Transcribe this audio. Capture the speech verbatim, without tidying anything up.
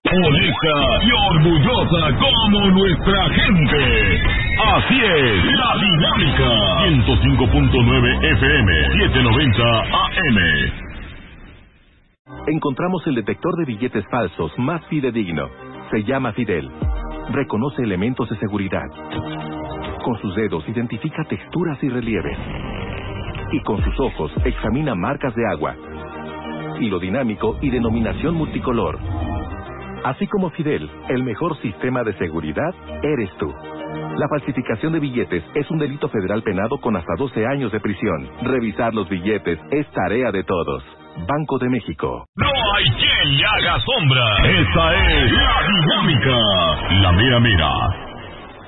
honesta y orgullosa como nuestra gente. Así es, La Dinámica. ciento cinco punto nueve F M, setecientos noventa A M. Encontramos el detector de billetes falsos más fidedigno. Se llama Fidel. Reconoce elementos de seguridad. Con sus dedos identifica texturas y relieves. Y con sus ojos examina marcas de agua. Hilo dinámico y denominación multicolor. Así como Fidel, el mejor sistema de seguridad eres tú. La falsificación de billetes es un delito federal penado con hasta doce años de prisión. Revisar los billetes es tarea de todos. Banco de México. No hay quien le haga sombra. Esta es La Dinámica. La mera mera.